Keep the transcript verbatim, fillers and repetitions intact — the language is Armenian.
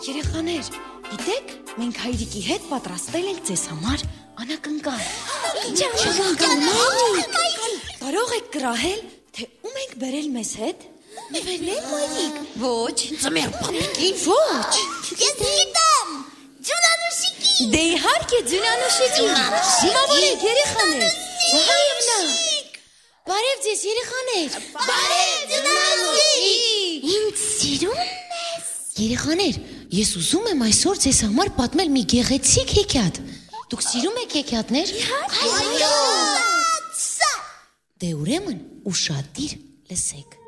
Երեխաներ, գիտեք, մենք հայրիկի հետ պատրաստել ենք ձեզ համար անակնկալ։ Կարող եք կռահել, թե ում ենք բերել մեզ հետ։ Նվերներ, մայրիկ։ Ոչ, ծմեր պապիկի։ Ոչ։ Ես գիտեմ, Ջունանուշիկի։ Դե իհարկե Ջունանուշիկի։ Շիմավորեք երեխաներ։ Վահայևնա։ Բարև ձեզ երեխաներ։ Բարև Ջունանուշիկ։ Ինձ սիրում ես։ Երեխաներ, ես ուզում եմ այսօր ձեզ համար պատմել մի գեղեցիկ հեքիաթ։ Դուք սիրում եք հեքիաթներ։ Այո։ Դե ուրեմն ուշադիր լսեք։